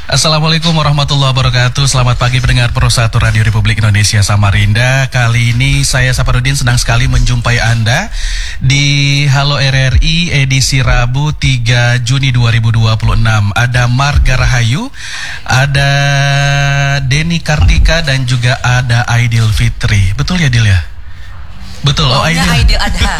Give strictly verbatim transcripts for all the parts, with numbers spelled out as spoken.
Assalamualaikum warahmatullahi wabarakatuh. Selamat pagi pendengar Pro satu Radio Republik Indonesia Samarinda. Kali ini saya Saparudin senang sekali menjumpai Anda di Halo R R I edisi Rabu tiga Juni dua ribu dua puluh enam. Ada Marga Rahayu, ada Denny Kartika, dan juga ada Aidil Fitri. Betul ya, Dil ya? Betul. Oh, Aidil. Aidil Adha.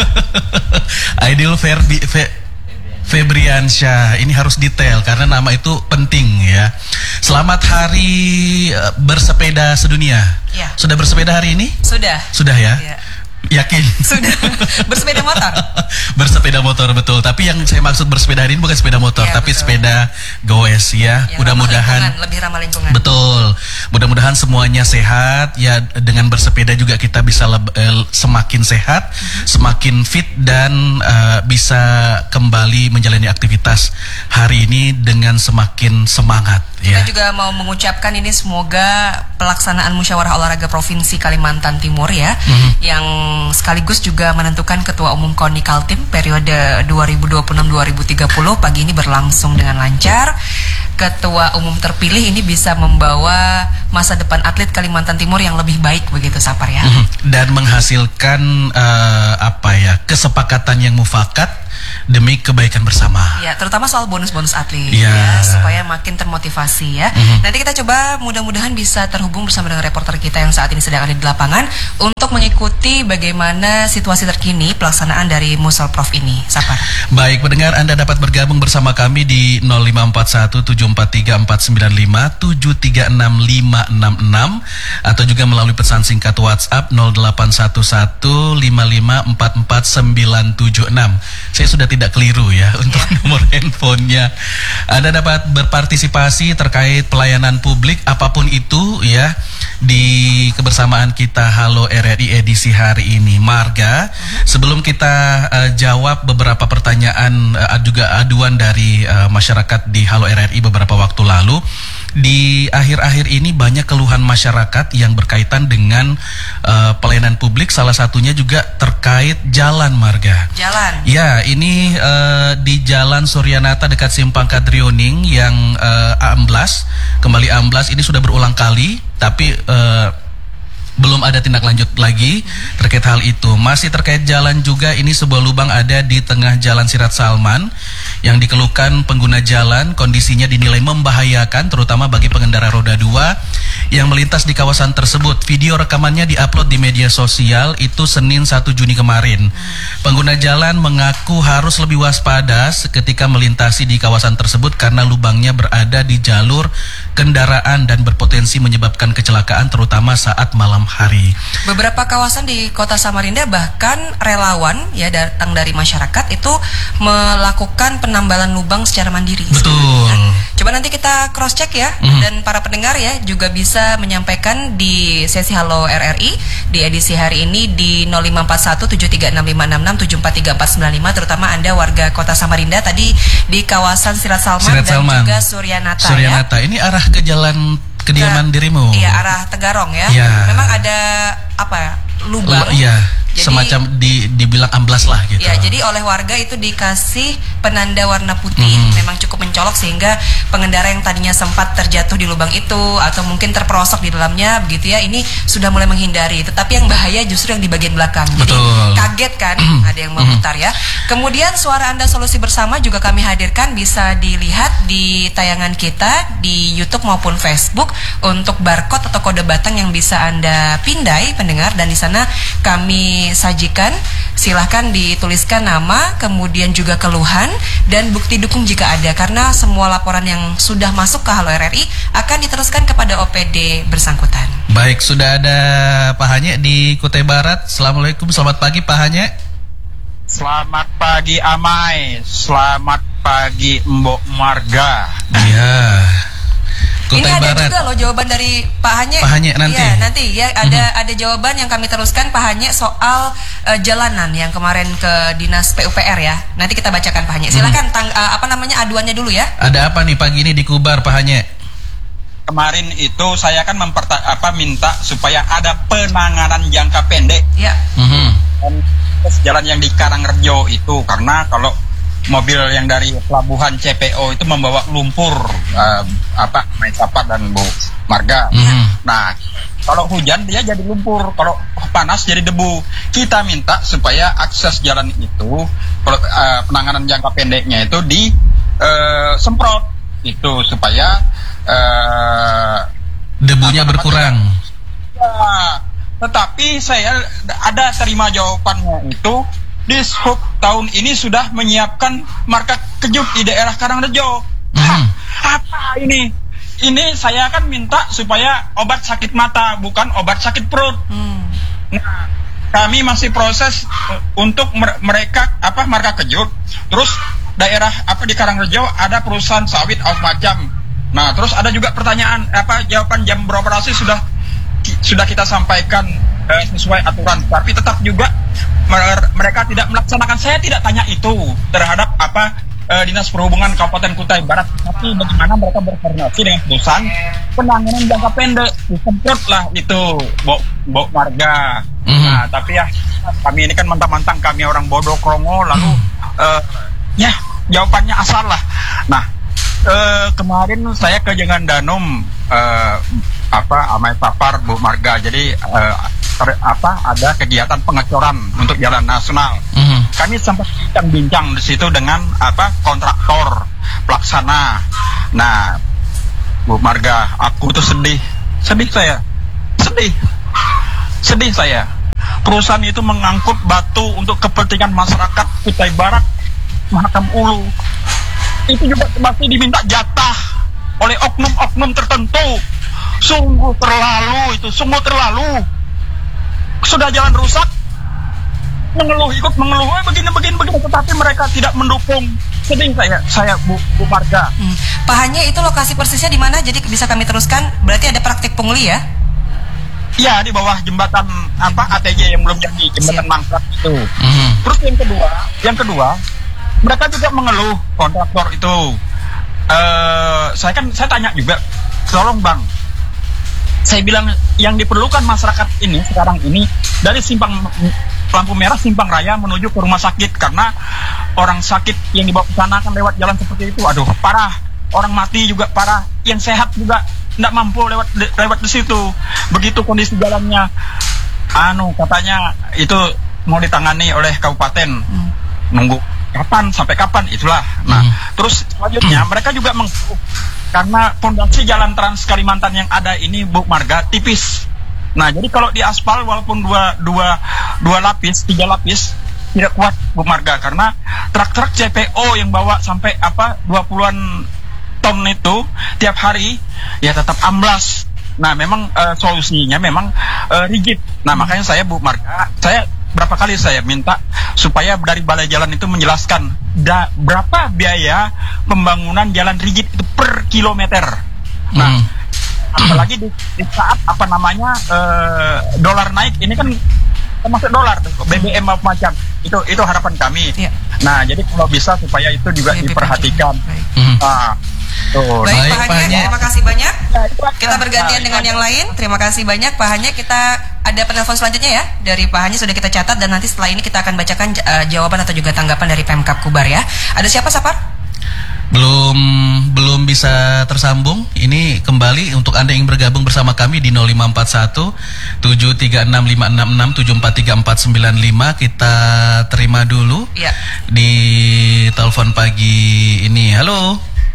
Aidil Ferbi Fe Febriansyah, ini harus detail karena nama itu penting ya. Selamat Hari Bersepeda Sedunia. Ya. Sudah bersepeda hari ini? Sudah. Sudah ya? Ya. Yakin? Sudah. Bersepeda motor. Bersepeda motor, betul. Tapi yang saya maksud bersepeda hari ini bukan sepeda motor, ya, tapi betul. Sepeda goes ya. Mudah-mudahan lebih ramah lingkungan. Betul. Mudah-mudahan semuanya sehat ya. Dengan bersepeda juga kita bisa leb, eh, semakin sehat, uh-huh. semakin fit, dan uh, bisa kembali menjalani aktivitas hari ini dengan semakin semangat. Kita ya. juga mau mengucapkan ini semoga pelaksanaan Musyawarah Olahraga Provinsi Kalimantan Timur ya, uh-huh. yang sekaligus juga menentukan Ketua Umum KONI Kaltim periode dua ribu dua puluh enam sampai dua ribu tiga puluh pagi ini berlangsung dengan lancar. Ketua Umum terpilih ini bisa membawa masa depan atlet Kalimantan Timur yang lebih baik, begitu Sapar ya. Dan menghasilkan uh, apa ya, kesepakatan yang mufakat demi kebaikan bersama. Ya, terutama soal bonus-bonus atlet ya, ya, supaya makin termotivasi ya. Mm-hmm. Nanti kita coba mudah-mudahan bisa terhubung bersama dengan reporter kita yang saat ini sedang ada di lapangan untuk mengikuti bagaimana situasi terkini pelaksanaan dari Musalprof ini. Sapar. Baik, pendengar, Anda dapat bergabung bersama kami di nol lima empat satu tujuh empat tiga empat sembilan lima tujuh tiga enam lima enam enam atau juga melalui pesan singkat WhatsApp nol delapan satu satu lima lima empat empat sembilan tujuh enam. Saya sudah tidak keliru ya untuk yeah. nomor handphonenya. Anda dapat berpartisipasi terkait pelayanan publik apapun itu ya di kebersamaan kita Halo R R I edisi hari ini. Marga, uh-huh. sebelum kita uh, jawab beberapa pertanyaan uh, juga aduan dari uh, masyarakat di Halo R R I beberapa waktu lalu, di akhir-akhir ini banyak keluhan masyarakat yang berkaitan dengan uh, pelayanan publik, salah satunya juga terkait jalan, Marga. Jalan. Ya, ini uh, di Jalan Suryanata dekat Simpang Kadrioning yang uh, amblas, kembali amblas, ini sudah berulang kali, tapi uh, belum ada tindak lanjut lagi terkait hal itu. Masih terkait jalan juga, ini sebuah lubang ada di tengah Jalan Sirat Salman yang dikeluhkan pengguna jalan, kondisinya dinilai membahayakan terutama bagi pengendara roda dua yang melintas di kawasan tersebut. Video rekamannya diupload di media sosial itu Senin satu Juni kemarin. Pengguna jalan mengaku harus lebih waspada ketika melintasi di kawasan tersebut karena lubangnya berada di jalur kendaraan dan berpotensi menyebabkan kecelakaan terutama saat malam hari. Beberapa kawasan di Kota Samarinda bahkan relawan ya datang dari masyarakat itu melakukan penambalan lubang secara mandiri. Betul. Nah, coba nanti kita cross check ya, mm. dan para pendengar ya juga bisa menyampaikan di sesi Halo R R I di edisi hari ini di nol lima empat satu tujuh tiga enam lima enam enam tujuh empat tiga empat sembilan lima, terutama Anda warga Kota Samarinda tadi di kawasan Sirat Salman, Sirat dan Salman. juga Suryanata. Suryanata ya. Ini arah ke jalan kediaman ke, dirimu. Iya, arah Tegarong ya. ya. Memang ada apa lubang. Iya. Jadi, semacam di, dibilang amblas lah gitu. Ya, jadi oleh warga itu dikasih penanda warna putih, mm-hmm. memang cukup mencolok sehingga pengendara yang tadinya sempat terjatuh di lubang itu atau mungkin terperosok di dalamnya begitu ya, ini sudah mulai menghindari. Tetapi yang bahaya justru yang di bagian belakang. Jadi Betul. kaget kan ada yang memutar ya. Kemudian Suara Anda Solusi Bersama juga kami hadirkan, bisa dilihat di tayangan kita di YouTube maupun Facebook untuk barcode atau kode batang yang bisa Anda pindai pendengar, dan di sana kami sajikan. Silahkan dituliskan nama, kemudian juga keluhan dan bukti dukung jika ada, karena semua laporan yang sudah masuk ke Halo R R I akan diteruskan kepada O P D bersangkutan. Baik, sudah ada Pak Hanye di Kutai Barat. Assalamualaikum, selamat pagi Pak Hanye. Selamat pagi Amai, selamat pagi Mbok Marga. Iya. Kutai Ini ada Barat. Juga loh jawaban dari Pak Hanye. Pak Hanye nanti. Ya, nanti ya ada mm-hmm. ada jawaban yang kami teruskan Pak Hanye soal uh, jalanan yang kemarin ke Dinas P U P R ya. Nanti kita bacakan Pak Hanye. Silakan mm-hmm. tang, uh, apa namanya aduannya dulu ya. Ada apa nih pagi ini di Kubar Pak Hanye? Kemarin itu saya kan memperta apa minta supaya ada penanganan jangka pendek. Ya. Mm-hmm. Dan jalan yang di Karangrejo itu, karena kalau mobil yang dari pelabuhan C P O itu membawa lumpur uh, apa Main Sapar dan Bu Marga. Mhm. Nah, kalau hujan dia jadi lumpur, kalau panas jadi debu. Kita minta supaya akses jalan itu, uh, penanganan jangka pendeknya itu di uh, semprot itu supaya uh, debunya berkurang. Ya, tetapi saya ada terima jawabannya itu di Sub tahun ini sudah menyiapkan marka kejut di daerah Karangrejo. Mhm. Hah, apa ini? Ini saya kan minta supaya obat sakit mata, bukan obat sakit perut. Hmm. Nah, kami masih proses uh, untuk mer- mereka apa marka kejut. Terus daerah apa di Karangrejo ada perusahaan sawit auf macam. Nah, terus ada juga pertanyaan apa jawaban jam beroperasi sudah ki- sudah kita sampaikan eh, sesuai aturan, tapi tetap juga mer- mereka tidak melaksanakan. Saya tidak tanya itu terhadap apa eh, Dinas Perhubungan Kabupaten Kutai Barat, tapi bagaimana mereka berkoordinasi dengan perusahaan penanganan jangka pendek, disemprot lah itu Bok Bok Marga. Mhm. Nah, tapi ya kami ini kan mantang-mantang, kami orang bodoh krongo, lalu eh, ya jawabannya asal lah. Nah, eh, kemarin saya ke Jangan Danum eh, apa Amai Sapar Bu Marga, jadi eh, ter- apa ada kegiatan pengecoran untuk jalan nasional. Mhm. Kami sempat bincang-bincang di situ dengan apa kontraktor pelaksana. Nah, Bu Marga, aku tuh sedih, sedih saya, sedih, sedih saya. Perusahaan itu mengangkut batu untuk kepentingan masyarakat Kutai Barat, Mahakam Ulu. Itu juga masih diminta jatah oleh oknum-oknum tertentu. Sungguh terlalu itu, sungguh terlalu. Sudah jalan rusak, mengeluh, ikut mengeluh, eh, begini, begini, begini, tetapi mereka tidak mendukung. Sedih saya, saya Bu, Bu Marga. Hmm. Pak Hanya, itu lokasi persisnya di mana? Jadi bisa kami teruskan. Berarti ada praktik pungli ya? Ya, di bawah jembatan apa A T J yang belum jadi, jembatan Siap. mangkrak itu. Mhm. Terus yang kedua, yang kedua, mereka juga mengeluh kontraktor itu. Eh, saya kan saya tanya juga, tolong Bang, saya bilang yang diperlukan masyarakat ini sekarang ini dari simpang lampu merah simpang raya menuju ke rumah sakit, karena orang sakit yang dibawa ke sana kan lewat jalan seperti itu, aduh parah, orang mati juga parah, yang sehat juga tidak mampu lewat lewat di situ. Begitu kondisi jalannya, anu katanya itu mau ditangani oleh kabupaten. Hmm. Nunggu kapan sampai kapan itulah. Nah, Hmm. terus selanjutnya mereka juga mengeluh karena pondasi jalan Trans Kalimantan yang ada ini Bu Marga tipis. Nah, jadi kalau di aspal walaupun dua dua dua lapis, tiga lapis tidak kuat Bu Marga, karena truk-truk C P O yang bawa sampai apa dua puluhan ton itu tiap hari ya tetap amblas. Nah, memang eh, solusinya memang eh, rigid. Nah, makanya saya Bu Marga, saya berapa kali saya minta supaya dari Balai Jalan itu menjelaskan da, berapa biaya pembangunan jalan rigid itu per kilometer. Nah, Mhm. apalagi di, di saat apa namanya eh, dolar naik ini kan termasuk dolar, B B M apa macam itu itu harapan kami. Iya. Nah, jadi kalau bisa supaya itu juga Lebih diperhatikan. Baik. Mhm. Nah, tuh. Baik, Baik, Pak Pak Hanya, Hanya. terima kasih banyak. Nah, itu aja. Kita bergantian Nah, dengan itu yang aja. lain. Terima kasih banyak Pak Hanya. Kita ada penelpon selanjutnya ya. Dari Pak Hanya sudah kita catat, dan nanti setelah ini kita akan bacakan uh, jawaban atau juga tanggapan dari Pemkab Kubar ya. Ada siapa, Sapar? Belum belum bisa tersambung. Ini kembali untuk Anda yang bergabung bersama kami di nol lima empat satu tujuh tiga enam lima enam enam tujuh empat tiga empat sembilan lima. Kita terima dulu Iya. di telepon pagi ini. Halo.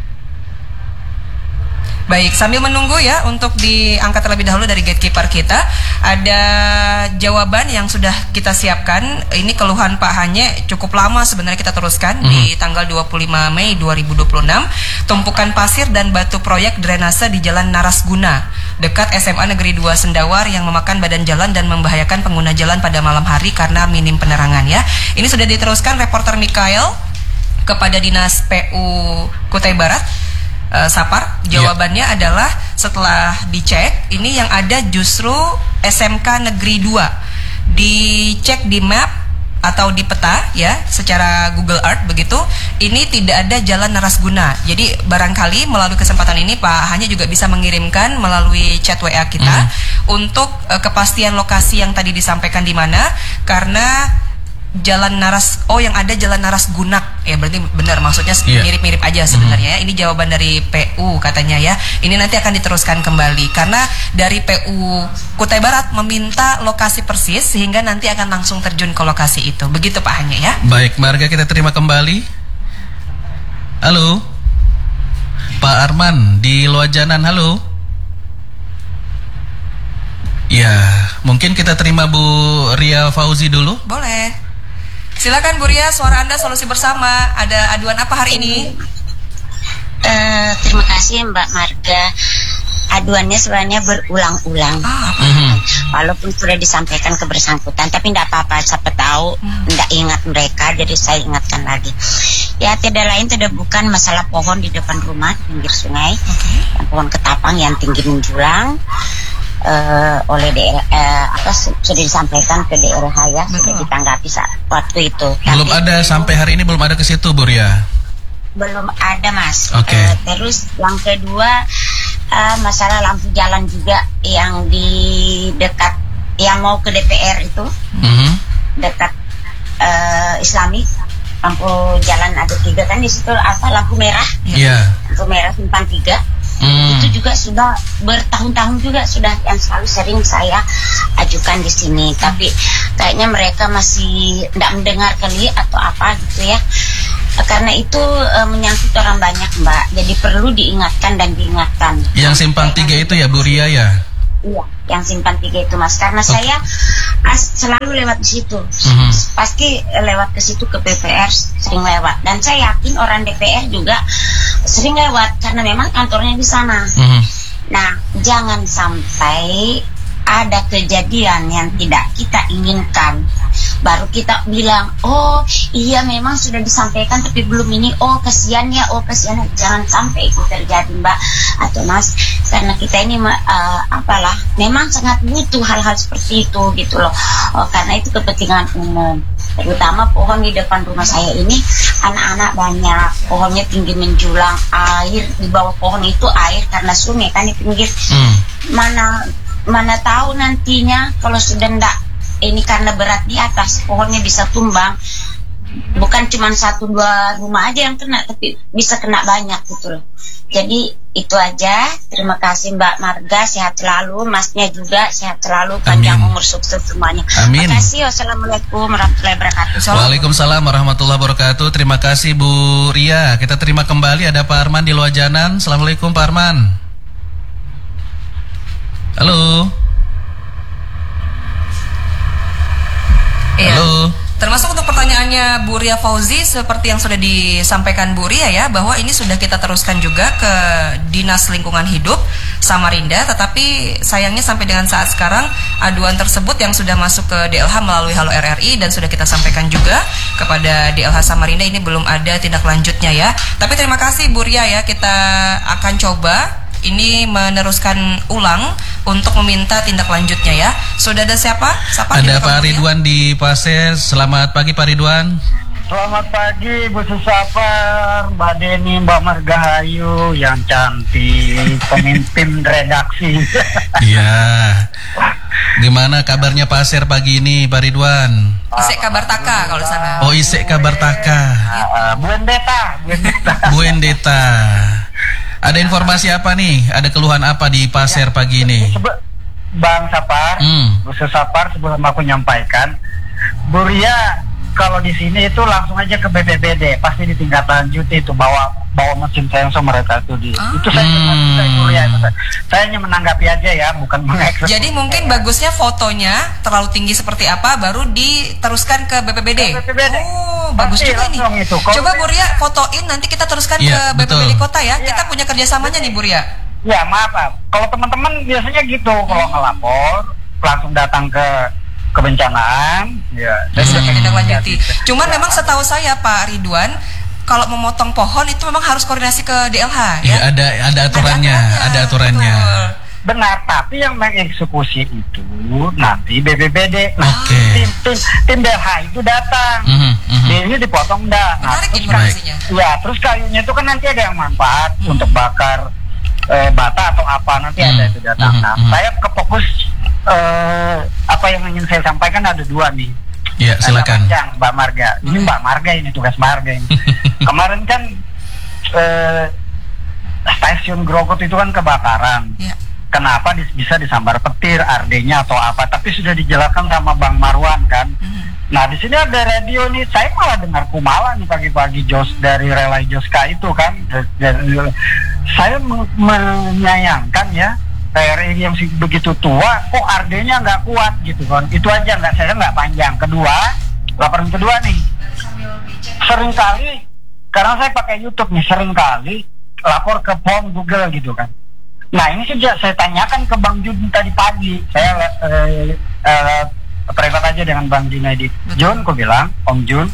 Baik, sambil menunggu ya untuk diangkat terlebih dahulu dari gatekeeper kita, ada jawaban yang sudah kita siapkan. Ini keluhan Pak Hanya cukup lama sebenarnya, kita teruskan Mhm. di tanggal dua puluh lima Mei dua ribu dua puluh enam. Tumpukan pasir dan batu proyek drainase di Jalan Narasguna dekat S M A Negeri dua Sendawar yang memakan badan jalan dan membahayakan pengguna jalan pada malam hari karena minim penerangan ya. Ini sudah diteruskan reporter Mikael kepada Dinas P U Kutai Barat. Uh, Sapar, jawabannya adalah setelah dicek, ini yang ada justru S M K Negeri dua. Dicek di map atau di peta ya, secara Google Earth begitu, ini tidak ada jalan Narasguna. Jadi barangkali melalui kesempatan ini Pak Hanya juga bisa mengirimkan melalui chat W A kita Hmm. untuk uh, kepastian lokasi yang tadi disampaikan di mana, karena Jalan Naras, oh yang ada Jalan Naras Gunak, ya berarti benar maksudnya Iya. mirip-mirip aja sebenarnya. Mm-hmm. Ya. Ini jawaban dari P U katanya ya. Ini nanti akan diteruskan kembali karena dari P U Kutai Barat meminta lokasi persis sehingga nanti akan langsung terjun ke lokasi itu. Begitu Pak Hanya ya. Baik, Marga kita terima kembali. Halo, Pak Arman di Loajanan, halo. Ya, mungkin kita terima Bu Ria Fauzi dulu. Boleh. Silakan Bu Ria, suara Anda Solusi Bersama. Ada aduan apa hari ini? Uh, terima kasih Mbak Marga. Aduannya sebenarnya berulang-ulang. Ah, mm-hmm. Walaupun sudah disampaikan ke bersangkutan, tapi tidak apa-apa. Siapa tahu tidak mm. ingat mereka, jadi saya ingatkan lagi. Ya tidak lain tidak bukan masalah pohon di depan rumah pinggir sungai, okay. Pohon ketapang yang tinggi menjulang. Uh, oleh D R, uh, apa sudah disampaikan ke D R H ya, betul. Sudah ditanggapi saat waktu itu. Belum Tapi ada sampai hari ini belum ada ke situ, Bu Ria. Belum ada Mas. Okay. Uh, terus yang kedua uh, masalah lampu jalan juga yang di dekat yang mau ke D P R itu, mm-hmm. dekat uh, Islami. Lampu jalan ada tiga kan di situ apa lampu merah, yeah. Lampu merah simpang tiga. Hmm. Itu juga sudah bertahun-tahun juga sudah yang selalu sering saya ajukan di sini, tapi kayaknya mereka masih tidak mendengar kali atau apa gitu ya. Karena itu e, menyangkut orang banyak Mbak, jadi perlu diingatkan dan diingatkan. Yang simpang tiga itu ya Bu Ria ya? Iya, yang simpang tiga itu Mas, karena oh. saya as, selalu lewat di situ, mm-hmm. pasti lewat ke situ ke P P R sering lewat, dan saya yakin orang D P R juga sering lewat karena memang kantornya di sana. Mm-hmm. Nah, jangan sampai ada kejadian yang tidak kita inginkan, baru kita bilang, oh iya memang sudah disampaikan tapi belum ini, oh kasihan ya, oh kasihan. Jangan sampai itu terjadi Mbak atau Mas, karena kita ini uh, apalah, memang sangat butuh hal-hal seperti itu gitu loh. Oh, karena itu kepentingan umum, terutama pohon di depan rumah saya ini anak-anak banyak, pohonnya tinggi menjulang, air di bawah pohon itu air karena sungai kan di pinggir. hmm. mana Mana tahu nantinya kalau sudah ndak ini karena berat di atas pohonnya bisa tumbang, bukan cuma satu dua rumah aja yang kena, tapi bisa kena banyak gitu loh. Jadi itu aja. Terima kasih Mbak Marga, sehat selalu, Masnya juga sehat selalu, panjang Amin. Umur, sukses semuanya. Amin. Terima kasih. Wassalamualaikum warahmatullahi wabarakatuh. Waalaikumsalam warahmatullahi wabarakatuh. Terima kasih Bu Ria. Kita terima kembali ada Pak Arman di Loajanan. Assalamualaikum Pak Arman. Halo. Iya. Halo. Termasuk untuk pertanyaannya Bu Ria Fauzi, seperti yang sudah disampaikan Bu Ria ya, bahwa ini sudah kita teruskan juga ke Dinas Lingkungan Hidup Samarinda, tetapi sayangnya sampai dengan saat sekarang aduan tersebut yang sudah masuk ke D L H melalui Halo R R I dan sudah kita sampaikan juga kepada D L H Samarinda, ini belum ada tindak lanjutnya ya. Tapi terima kasih Bu Ria ya, kita akan coba ini meneruskan ulang untuk meminta tindak lanjutnya ya. Sudah ada siapa? Siapa ada Pak Ridwan di Pasir. Selamat pagi Pak Ridwan. Selamat pagi Bu Susafar, Mbak Deni, Mbak Margahayu yang cantik, pemimpin redaksi. Iya. Gimana kabarnya Pasir pagi ini Pak Ridwan? Isek kabar taka kalau sana. Oh Isek kabar taka. Uh, Buendeta, Buendeta. Buendeta. Ada informasi apa nih? Ada keluhan apa di Pasir ya, pagi ini? Bang Sapar, hmm. Bu Sapar, sebelum aku nyampaikan, Bu Ria kalau di sini itu langsung aja ke B P B D, pasti ditindaklanjuti itu, bawa bawa mesin sensor mereka itu di. Ah. Itu saya hmm. saya, Bu Ria, itu saya, saya hanya menanggapi aja ya, bukan mengeksekusi. Jadi mungkin bagusnya fotonya terlalu tinggi seperti apa, baru diteruskan ke B P B D. Ke B P B D. Oh, bagus pasti juga nih. Itu. Coba Bu Ria fotoin, nanti kita teruskan ya, ke B P B D betul. Kota ya. ya. Kita punya kerjasamanya nih Bu Ria. Ya maaf, kalau teman-teman biasanya gitu, kalau ngelapor langsung datang ke kebencanaan, ya. Dan sudah ditindaklanjuti. Cuman ya. Memang setahu saya Pak Ridwan, kalau memotong pohon itu memang harus koordinasi ke D L H ya. Ya ada ada aturannya, ada aturannya. Ada aturannya. Benar, tapi yang mengeksekusi itu nanti B P B D. Nah, okay. tim, tim, tim D L H itu datang. Mm-hmm, mm-hmm. Ini dipotong dah. Nah, terus kan, ya, terus kayunya itu kan nanti ada yang manfaat mm. untuk bakar eh, bata atau apa, nanti mm. ada itu datang. Mm-hmm, nah, mm-hmm. saya kefokus eh, apa yang ingin saya sampaikan ada dua nih. Ya, silakan. Panjang, Mbak Marga. Ini Mbak Marga ini tugas Marga ini. Kemarin kan eh, stasiun Grogol itu kan kebakaran. Ya. Kenapa dis- bisa disambar petir, artinya atau apa? Tapi sudah dijelaskan sama Bang Marwan kan. Hmm. Nah di sini ada radio nih, saya malah dengar Kumala nih pagi-pagi Jos dari Relay Joska itu kan. Dan, saya m- menyayangkan ya T R I yang begitu tua, kok artinya nggak kuat gitu kan. Itu aja, nggak saya nggak panjang. Kedua, laporan kedua nih, seringkali karena saya pakai YouTube nih, seringkali lapor ke P O M Google gitu kan. Nah ini sejak saya tanyakan ke Bang Jun tadi pagi, saya eh, eh, private aja dengan Bang Junaidi. Jun, aku bilang, Om Jun,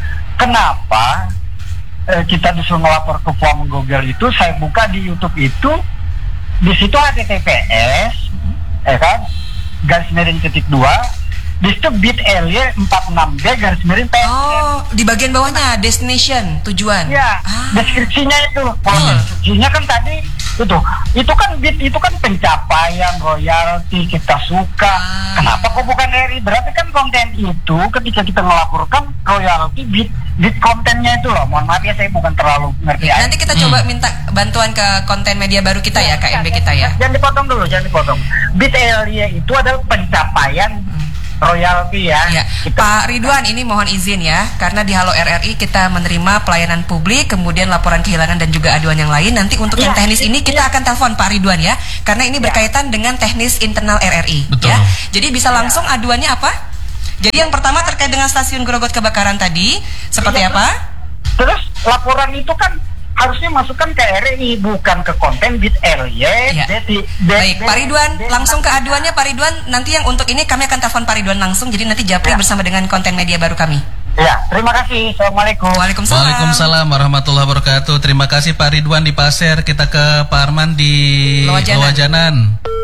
kenapa eh, kita disuruh ngelapor ke P O M Google itu? Saya buka di YouTube itu, di situ H T T P S, eh kan, garis miring titik dua, di situ bit L Y empat puluh enam D garis miring P S. Oh, di bagian bawahnya destination, tujuan. Ya, ah. deskripsinya itu. Kalau hmm. deskripsinya kan tadi itu, itu kan bit itu kan pencapaian royalti kita suka. Ah. Kenapa kok bukan R I? Berarti kan konten itu ketika kita melaporkan royalti bit bit kontennya itu loh. Mohon maaf ya, saya bukan terlalu ngerti. Ya, nanti kita hmm. coba minta bantuan ke konten media baru kita ya, ya K M B kita ya. Jangan dipotong dulu, jangan dipotong. Bit L Y itu adalah pencapaian hmm. royalti ya. ya. Pak Ridwan, ini mohon izin ya, karena di Halo R R I kita menerima pelayanan publik, kemudian laporan kehilangan dan juga aduan yang lain. Nanti untuk ya, yang teknis ini kita ya. akan telepon Pak Ridwan ya, karena ini ya. berkaitan dengan teknis internal R R I. Betul. Ya. Jadi bisa langsung ya. aduannya apa? Jadi yang pertama terkait dengan stasiun Grogol kebakaran tadi, seperti ya, apa? Terus laporan itu kan harusnya masukkan ke R R I, bukan ke konten bit L Y. Ya. Baik, Pak Ridwan, langsung ke aduannya Pak Ridwan. Nanti yang untuk ini kami akan telepon Pak Ridwan langsung. Jadi nanti Japri ya. bersama dengan konten media baru kami. Ya, terima kasih. Assalamualaikum. Waalaikumsalam. Waalaikumsalam warahmatullahi wabarakatuh. Terima kasih Pak Ridwan di Pasir. Kita ke Pak Arman di Lowajanan. Lowajanan.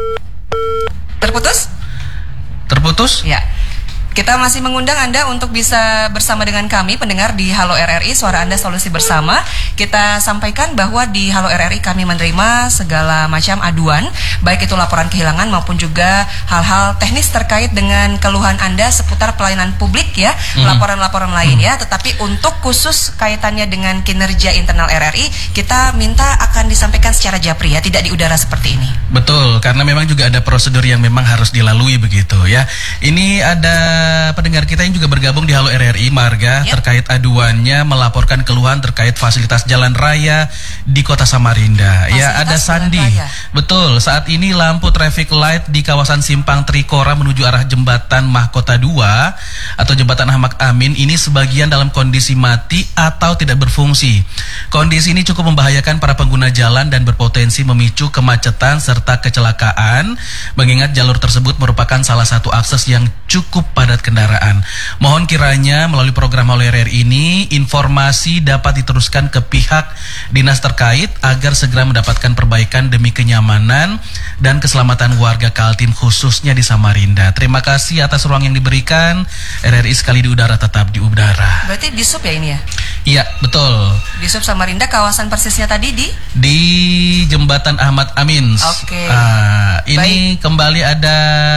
Terputus? Terputus? Ya. Kita masih mengundang Anda untuk bisa bersama dengan kami pendengar di Halo R R I, Suara Anda Solusi Bersama. Kita sampaikan bahwa di Halo R R I kami menerima segala macam aduan, baik itu laporan kehilangan maupun juga hal-hal teknis terkait dengan keluhan Anda seputar pelayanan publik ya, hmm. laporan-laporan lain hmm. ya. Tetapi untuk khusus kaitannya dengan kinerja internal R R I, kita minta akan disampaikan secara japri ya, tidak di udara seperti ini. Betul, karena memang juga ada prosedur yang memang harus dilalui begitu ya. Ini ada pendengar kita yang juga bergabung di Halo R R I Marga yep. terkait aduannya melaporkan keluhan terkait fasilitas jalan raya di Kota Samarinda. Fasilitas ya, ada Sandi. Betul, saat ini lampu traffic light di kawasan Simpang Trikora menuju arah jembatan Mahkota dua atau jembatan Ahmad Amin ini sebagian dalam kondisi mati atau tidak berfungsi. Kondisi ini cukup membahayakan para pengguna jalan dan berpotensi memicu kemacetan serta kecelakaan, mengingat jalur tersebut merupakan salah satu akses yang cukup padat kendaraan. Mohon kiranya melalui program Halo R R I ini informasi dapat diteruskan ke pihak dinas terkait agar segera mendapatkan perbaikan demi kenyamanan dan keselamatan warga Kaltim khususnya di Samarinda. Terima kasih atas ruang yang diberikan. R R I sekali di udara tetap di udara. Berarti di sub ya ini ya? Iya, betul. Di sub Samarinda, kawasan persisnya tadi di? Di jembatan Ahmad Amin. Oke. Okay. Uh, ini Baik. Kembali ada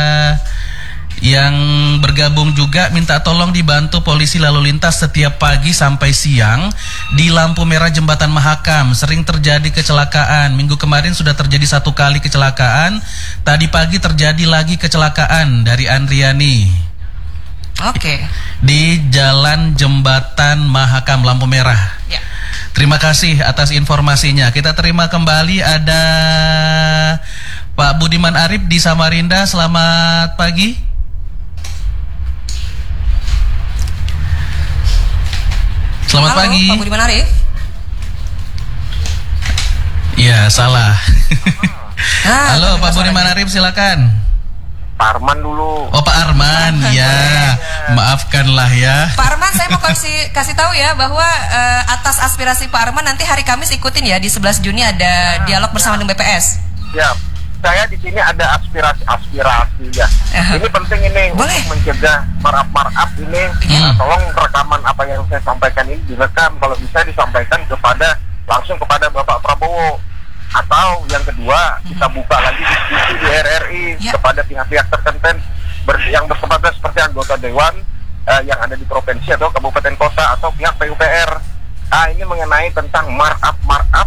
yang bergabung juga, minta tolong dibantu polisi lalu lintas setiap pagi sampai siang di lampu merah jembatan Mahakam. Sering terjadi kecelakaan. Minggu kemarin sudah terjadi satu kali kecelakaan. Tadi pagi terjadi lagi kecelakaan dari Andriani. Oke. Okay. Di jalan jembatan Mahakam lampu merah. Ya. Terima kasih atas informasinya. Kita terima kembali ada Pak Budiman Arif di Samarinda. Selamat pagi. Selamat Halo, pagi. Pak Budiman Arif. Iya, salah. Ah, Halo, Pak Budiman Arif, silakan. Pak Arman dulu. Oh, Pak Arman, ya. ya. Maafkanlah ya. Pak Arman, saya mau kasih kasih tahu ya bahwa uh, atas aspirasi Pak Arman nanti hari Kamis ikutin ya di sebelas Juni ada ya, dialog bersama ya. dengan B P S. Ya. Saya di sini ada aspirasi-aspirasi ya. Uh-huh. Ini penting ini Boleh. untuk mencegah marap-marap ini. Uh, tolong rekaman apa yang saya sampaikan ini direkam, kalau bisa disampaikan kepada langsung kepada Bapak Prabowo. Atau yang kedua, uh-huh. kita buka lagi diskusi di R R I yeah. kepada pihak-pihak terkait yang bersempatan seperti anggota dewan uh, yang ada di provinsi atau kabupaten kota atau pihak P U P R. Ah, ini mengenai tentang markup markup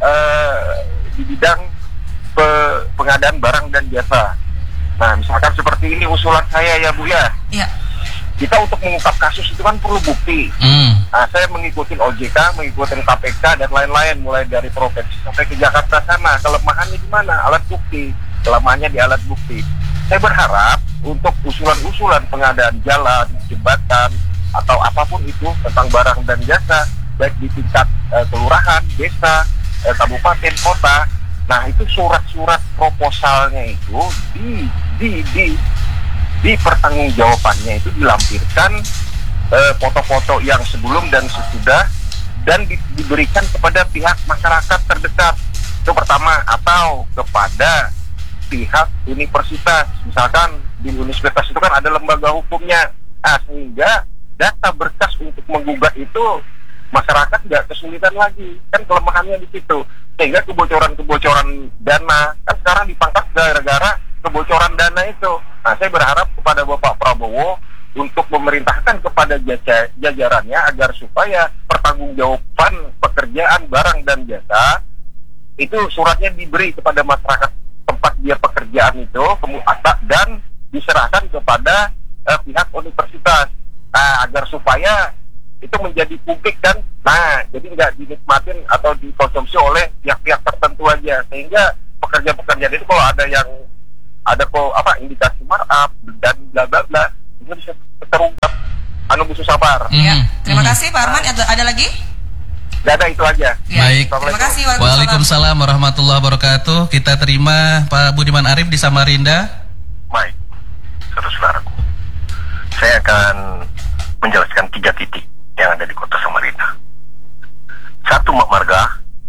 uh, di bidang pe pengadaan barang dan jasa. Nah, misalkan seperti ini usulan saya ya Bu ya. Iya. Kita untuk mengungkap kasus itu kan perlu bukti. Mm. Nah, saya mengikuti O J K, mengikuti K P K dan lain-lain mulai dari provinsi sampai ke Jakarta sana. Kelemahannya di mana? Alat bukti. Kelemahannya di alat bukti. Saya berharap untuk usulan-usulan pengadaan jalan, jembatan atau apapun itu tentang barang dan jasa, baik di tingkat uh, kelurahan, desa, uh, kabupaten, kota. Nah, itu surat-surat proposalnya itu di di di di pertanggungjawabannya itu dilampirkan foto-foto uh, yang sebelum dan sesudah dan di, diberikan kepada pihak masyarakat terdekat. Itu pertama, atau kepada pihak universitas. Misalkan di universitas itu kan ada lembaga hukumnya. Nah, sehingga data berkas untuk menggugat itu masyarakat nggak kesulitan lagi. Kan kelemahannya di situ. Sehingga kebocoran-kebocoran dana kan sekarang dipangkas gara-gara kebocoran dana itu. Nah, saya berharap kepada Bapak Prabowo untuk memerintahkan kepada jajarannya agar supaya pertanggungjawaban pekerjaan barang dan jasa itu suratnya diberi kepada masyarakat tempat dia pekerjaan itu, dan diserahkan kepada uh, pihak universitas. Nah, agar supaya itu menjadi publik kan. Nah, jadi nggak dinikmatin atau dikonsumsi oleh pihak-pihak tertentu aja, sehingga pekerja-pekerjaan itu kalau ada yang ada kok apa indikasi markup dan bla bla bla itu bisa terungkap. Anu Bu Sabar. Mm. Ya, terima mm. kasih Pak Arman. Ada, ada lagi? Tidak ada, itu aja. Ya. Baik. Terima kasih. Waalaikumsalam. Waalaikumsalam warahmatullahi wabarakatuh. Kita terima Pak Budiman Arif di Samarinda. Baik, saudara-saudaraku, saya akan menjelaskan tiga titik yang ada di kota Samarinda. Satu, Mak Marga,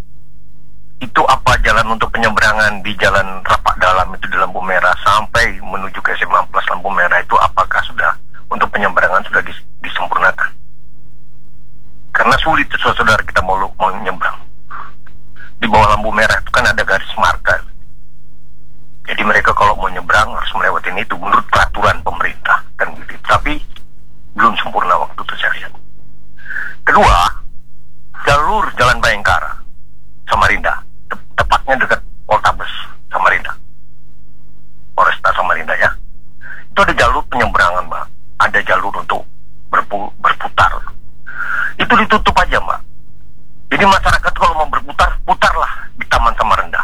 itu apa jalan untuk penyeberangan di jalan Rapak Dalam itu di lampu merah sampai menuju ke S M A Plus lampu merah itu apakah sudah untuk penyeberangan sudah dis disempurnakan? Karena sulit saudara kita mau mau menyeberang. Di bawah lampu merah itu kan ada garis marka. Jadi mereka kalau mau nyebrang harus melewatin itu menurut peraturan pemerintah kan gitu. Tapi belum sempurna waktu itu saya lihat. Kedua, jalur Jalan Bayangkara Samarinda, te tepatnya dekat Poltabes Samarinda, Polresta Samarinda ya. Itu ada jalur penyeberangan, Mbak. Ada jalur untuk berpu berputar. Itu ditutup aja, Mbak. Jadi masyarakat kalau mau berputar, putarlah di Taman Samarinda.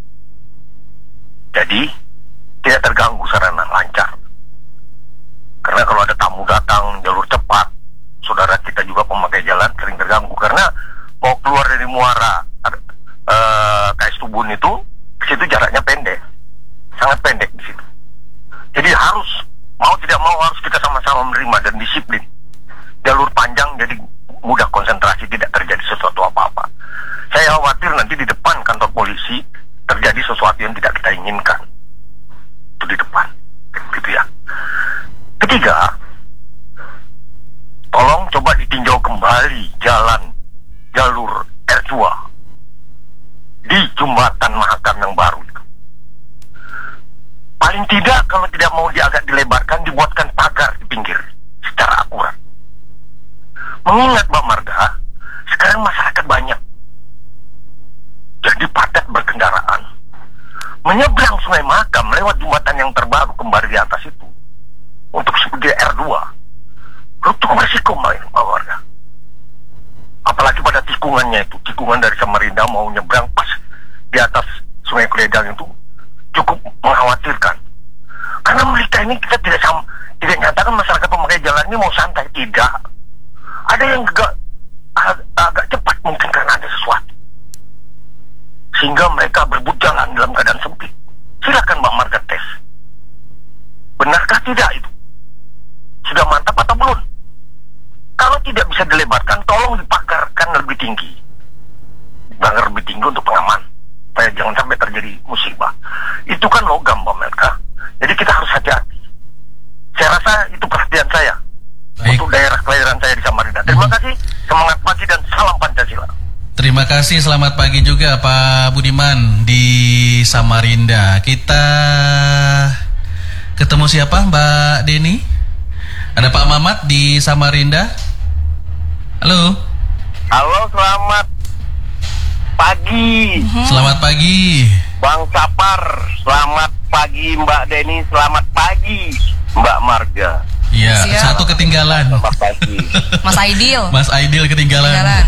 Jadi tidak terganggu sarana, lancar. Karena kalau ada tamu datang jalur cepat, saudara kita juga pemakai jalan sering terganggu karena mau keluar dari Muara uh, K S Tubun itu, ke situ jaraknya pendek, sangat pendek di situ. Jadi harus mau tidak mau harus kita sama-sama menerima dan disiplin. Jalur panjang jadi mudah konsentrasi, tidak terjadi sesuatu apa-apa. Saya khawatir nanti di depan kantor polisi terjadi sesuatu yang tidak kita inginkan. Itu di depan, gitu ya. Ketiga, tolong coba ditinjau kembali jalan jalur R dua di Jembatan Mahakam yang baru itu. Paling tidak kalau tidak mau dia agak dilebarkan, dibuatkan pagar di pinggir secara akurat. Mengingat Mbak Marga, sekarang masyarakat banyak, jadi padat berkendaraan. Menyeberang Sungai Mahakam lewat jembatan yang terbaru kembali di atas itu untuk sebagai R dua, cukup berisiko Mbak Marga. Apalagi pada tikungannya itu, tikungan dari Samarinda mau nyebrang pas di atas Sungai Kledang itu cukup mengkhawatirkan. Karena kita ini kita tidak sama, tidak nyatakan masyarakat pemakai jalan ini mau santai, tidak. Ada yang agak, agak cepat mungkin karena ada sesuatu, sehingga mereka berebut jalan dalam keadaan sempit. Silakan Mbak Marga tes. Benarkah tidak itu? Sudah mantap atau belum? Kalau tidak bisa dilebarkan, tolong dipagarkan lebih tinggi. Pagar lebih tinggi untuk pengaman, supaya jangan sampai terjadi musibah. Itu kan logam Mbak Marga. Jadi kita harus hati-hati. Saya rasa itu perhatian saya. Baik. Untuk daerah kelahiran saya di Samarinda. Terima hmm. kasih, semangat pagi dan salam Pancasila. Terima kasih, selamat pagi juga Pak Budiman di Samarinda. Kita ketemu siapa Mbak Deni? Ada Pak Mamat di Samarinda. Halo. Halo, selamat pagi. Selamat pagi Bang Sapar, selamat pagi Mbak Deni, selamat pagi Mbak Marga. Iya, Siap. satu ketinggalan. Selamat pagi. Mas Aidil. Mas Aidil ketinggalan. Ketinggalan.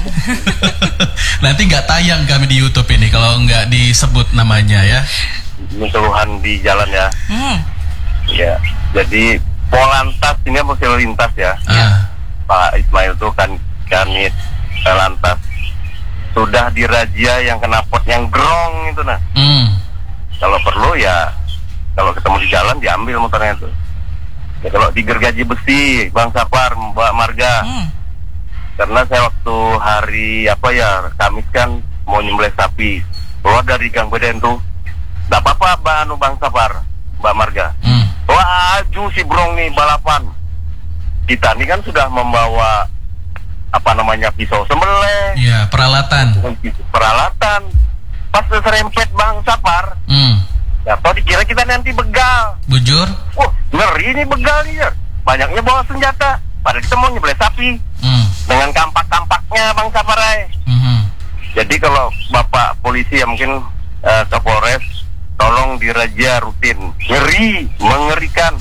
Nanti nggak tayang kami di YouTube ini kalau nggak disebut namanya ya. Ini keluhan di jalan ya. Hmm. Ya, jadi Polantas ini mesti lintas ya. Ah. Pak Ismail tuh kan kanit lantas sudah dirazia yang kena pot yang grong itu nah. Hmm. Kalau perlu ya, kalau ketemu di jalan diambil motornya itu. Ya, kalau digergaji besi, Bang Sapar, Mbak Marga. Hmm. Karena saya waktu hari apa ya, Kamis kan mau nyembelih sapi, keluar dari Gang Beden tuh. Gak apa-apa, Mbak Anu Bang Sapar, Mbak Marga. Hmm. Wah, aju si Brong nih balapan. Kita nih kan sudah membawa apa namanya pisau sembelih, Iya, peralatan. peralatan. Pas serempet Bang Sapar, Hmm. ya toh dikira kita nanti begal. Bujur. Wah, ngeri nih begal nih ya. Banyaknya bawa senjata. Padahal kita mau nyembelih sapi Hmm. dengan kampak-kampaknya Bang Saparai. Hmm. Jadi kalau Bapak polisi yang mungkin uh, ke Polres, tolong dirazia rutin. Ngeri, mengerikan.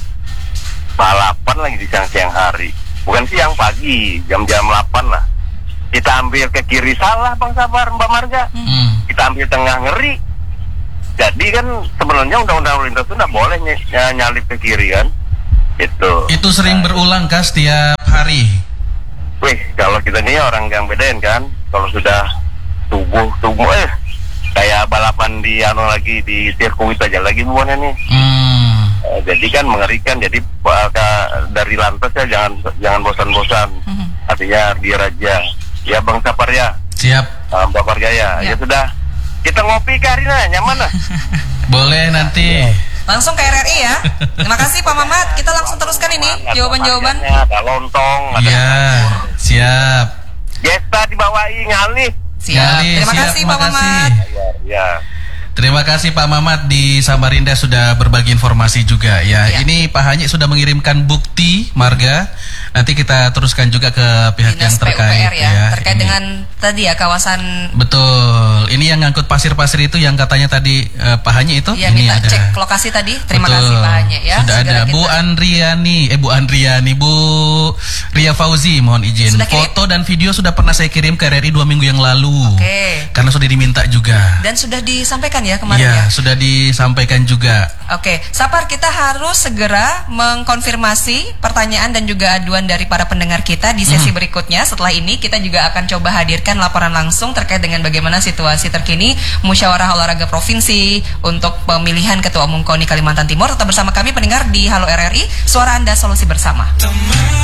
Balapan lagi di siang-siang hari. Bukan siang, pagi, jam-jam delapan lah. Kita ambil ke kiri salah Bang Sapar, Mbak Marga. Hmm. Kita ambil tengah, ngeri. Jadi kan sebenarnya undang-undang lalu lintas itu nggak boleh ny- ny- nyalip ke kiri kan. Itu. Itu sering berulang kah setiap hari? Wih, kalau kita nih orang yang bedain kan, kalau sudah tubuh tubuh eh kayak balapan di anu lagi di sirkuit aja lagi buannya nih. Hmm. Eh, jadi kan mengerikan. Jadi uh, ka- dari lantas ya jangan jangan bosan-bosan. Mhm. Artinya diraja. Ya Bang Sapar ya, Siap. uh, Mbak Marga ya. Ya. Ya sudah. Kita ngopi ke Arina, nyaman lah. Boleh nanti. Langsung ke R R I ya. Terima kasih Pak Mamat. Kita langsung teruskan ini Ada jawaban-jawaban. variannya, ada lontong, ada Iya, siap. Gesta dibawain ngalih. Siap. Gali, Terima siap, kasih terima Pak kasih. Mamat. Ya, ya. Terima kasih Pak Mamat di Samarinda sudah berbagi informasi juga ya. Ya. Ini Pak Hanyi sudah mengirimkan bukti Marga. Nanti kita teruskan juga ke pihak Dinas yang P U P terkait R ya, terkait Ini. dengan tadi ya kawasan Betul. Ini yang ngangkut pasir-pasir itu yang katanya tadi eh, Pak Hanyi itu. ya ini minta ada. cek lokasi tadi. Terima Betul. kasih Pak Hanya ya. Sudah Segera ada Bu kita- Andriani, eh Bu Andriani, Bu Ria Fauzi, mohon izin. Sudah kirim? Foto dan video sudah pernah saya kirim ke R R I dua minggu yang lalu. Oke. Karena sudah diminta juga. Dan sudah disampaikan ya kemarin Iya, ya. sudah disampaikan juga. Oke, Sapar, kita harus segera mengkonfirmasi pertanyaan dan juga aduan dari para pendengar kita di sesi berikutnya. Setelah ini kita juga akan coba hadirkan laporan langsung terkait dengan bagaimana situasi terkini Musyawarah Olahraga Provinsi untuk pemilihan Ketua Umum KONI Kalimantan Timur. Tetap bersama kami pendengar di Halo R R I, suara Anda solusi bersama.